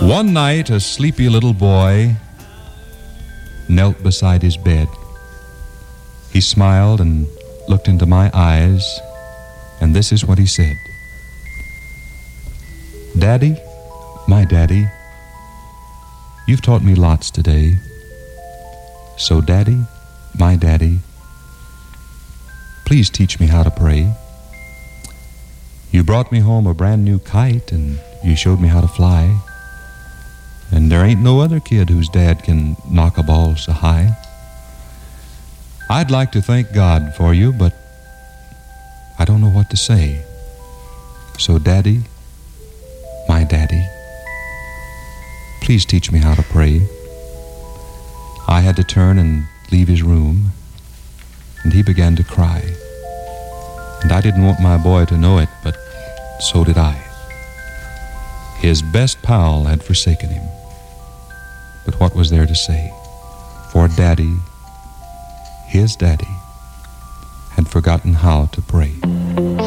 One night, a sleepy little boy knelt beside his bed. He smiled and looked into my eyes, and this is what he said. "Daddy, my daddy, you've taught me lots today. So daddy, my daddy, please teach me how to pray. You brought me home a brand new kite, and you showed me how to fly. And there ain't no other kid whose dad can knock a ball so high. I'd like to thank God for you, but I don't know what to say. So daddy, my daddy, please teach me how to pray." I had to turn and leave his room, and he began to cry. And I didn't want my boy to know it, but so did I. His best pal had forsaken him. But what was there to say? For daddy, his daddy, had forgotten how to pray.